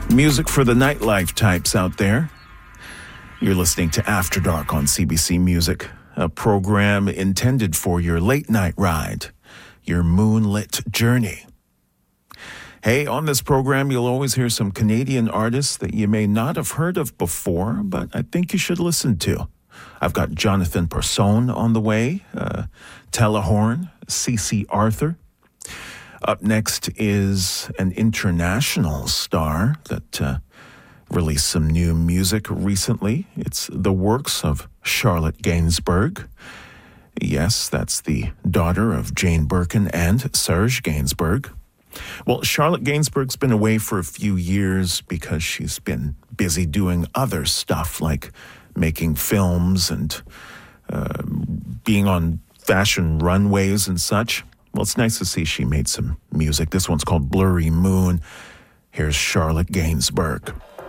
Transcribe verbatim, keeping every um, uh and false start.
Music for the nightlife types out there. You're listening to After Dark on C B C Music, a program intended for your late night ride, your moonlit journey. Hey, on this program, you'll always hear some Canadian artists that you may not have heard of before, but I think you should listen to. I've got Jonathan Persone on the way, uh, Telehorn, C C Arthur. Up next is an international star that uh, released some new music recently. It's the works of Charlotte Gainsbourg. Yes, that's the daughter of Jane Birkin and Serge Gainsbourg. Well, Charlotte Gainsbourg's been away for a few years because she's been busy doing other stuff like making films and uh, being on fashion runways and such. Well, it's nice to see she made some music. This one's called Blurry Moon. Here's Charlotte Gainsbourg.